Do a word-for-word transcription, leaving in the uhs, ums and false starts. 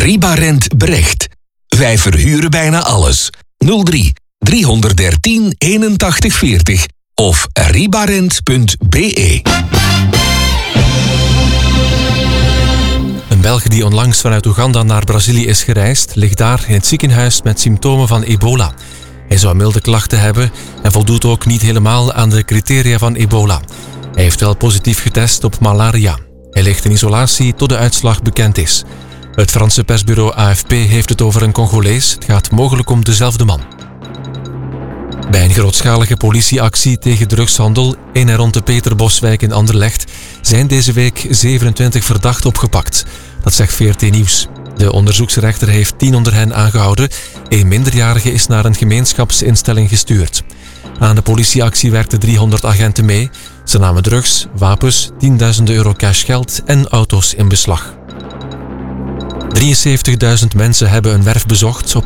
Ribarent Brecht. Wij verhuren bijna alles. nul drie driehonderddertien eenentachtig veertig of ribarent punt be. Een Belg die onlangs vanuit Oeganda naar Brazilië is gereisd, ligt daar in het ziekenhuis met symptomen van ebola. Hij zou milde klachten hebben en voldoet ook niet helemaal aan de criteria van ebola. Hij heeft wel positief getest op malaria. Hij ligt in isolatie tot de uitslag bekend is. Het Franse persbureau A F P heeft het over een Congolees. Het gaat mogelijk om dezelfde man. Bij een grootschalige politieactie tegen drugshandel in en rond de Peterboswijk in Anderlecht zijn deze week zevenentwintig verdachten opgepakt. Dat zegt V R T Nieuws. De onderzoeksrechter heeft tien onder hen aangehouden. Een minderjarige is naar een gemeenschapsinstelling gestuurd. Aan de politieactie werkten driehonderd agenten mee. Ze namen drugs, wapens, tienduizenden euro cashgeld en auto's in beslag. drieënzeventigduizend mensen hebben een werf bezocht op